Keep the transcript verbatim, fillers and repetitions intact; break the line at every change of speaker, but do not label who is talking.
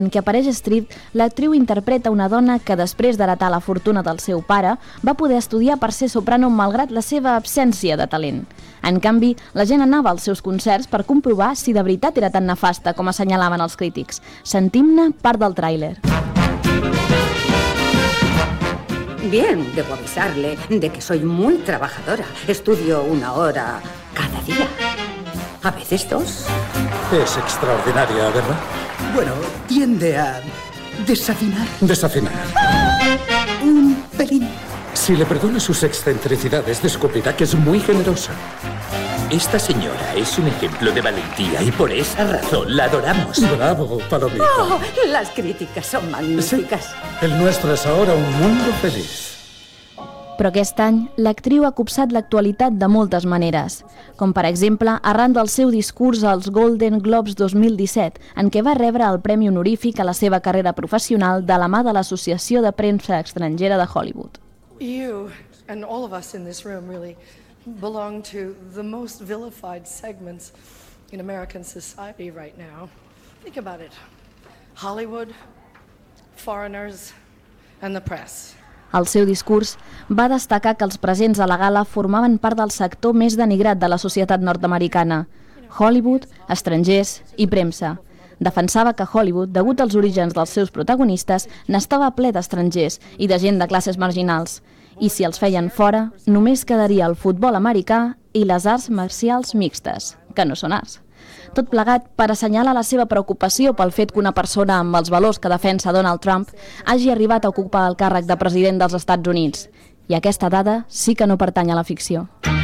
En què apareix Streep, l'actriu interpreta una dona que després d'heretar la fortuna del seu pare va poder estudiar per ser soprano malgrat la seva absència de talent. En canvi, la gent anava als seus concerts per comprovar si de veritat era tan nefasta com assenyalaven els crítics. Sentim-ne part del tràiler.
Bien, debo avisarle de que soy muy trabajadora. Estudio una hora cada día. A veces dos.
Es extraordinaria, ¿verdad?
Bueno, tiende a desafinar.
Desafinar.
Un pelín.
Si le perdona sus excentricidades, descubrirá que es muy generosa.
Esta señora es un ejemplo de valentía y por esa razón la adoramos.
Bravo, Palomita.
Oh, las críticas son magníficas.
Sí, el nuestro es ahora un mundo feliz.
Però aquest any, l'actriu ha copsat l'actualitat de moltes maneres, com per exemple arran del seu discurs als Golden Globes dos mil disset, en què va rebre el premi honorífic a la seva carrera professional de la mà de l'Associació de Premsa Estrangera de Hollywood.
You and all of us in this room really belong to the most vilified segments in American society right now. Think about it. Hollywood, foreigners, and the press.
Al seu discurs va destacar que els presents a la gala formaven part del sector més denigrat de la societat nord-americana: Hollywood, estrangers i premsa. Defensava que Hollywood, degut als orígens dels seus protagonistes, n'estava ple d'estrangers i de gent de classes marginals. I si els feien fora, només quedaria el futbol americà i les arts marcials mixtes, que no són arts. Tot plegat per assenyalar la seva preocupació pel fet que una persona amb els valors que defensa Donald Trump hagi arribat a ocupar el càrrec de president dels Estats Units. I aquesta dada sí que no pertany a la ficció.